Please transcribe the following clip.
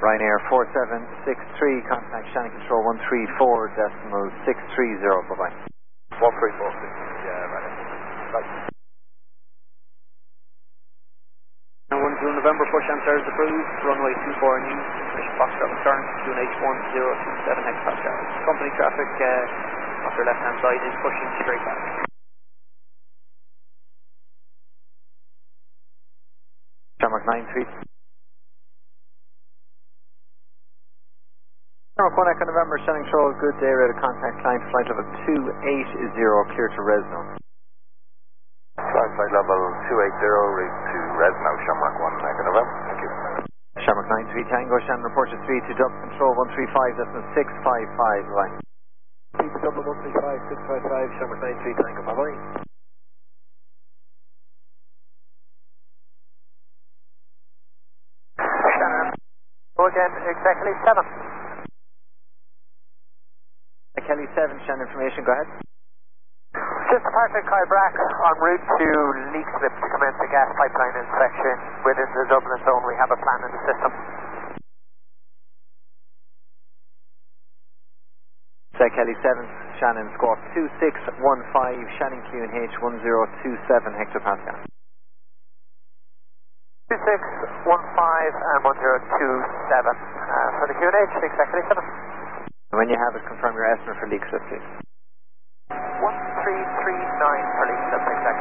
Ryanair 4763, contact Shannon Control 134.630, bye-bye. 134.630, right. Right. 1 to November, push answers approved, runway 24 new, Mission Foxtrot return, QNH 1027 hectopascal. Company traffic off your left hand side is pushing straight back. Shamrock 93. Shamrock 1 Echo November, Shannon Control, good day, ready to contact client, flight level 280, clear to Resno. Flight level 280, reach to Resno, Shamrock 1 Echo November, thank you. Shamrock 93 Tango, Shannon reported 3 to Dublin Control 135.655, bye. Dublin 135.655, Shamrock 93 Tango, bye-bye. Shannon, go again, exactly 7. Kelly 7, Shannon information, go ahead. Just departed Kyle Brack en route to leak slip to commence a gas pipeline inspection within the Dublin zone. We have a plan in the system. Kelly 7, Shannon squawk 2615, Shannon QNH 1027 hectopascal. 2615 and 1027 for the QNH, exactly 7. When you have it, confirm your estimate for leak slip, please. 1339 for leak slip, exactly.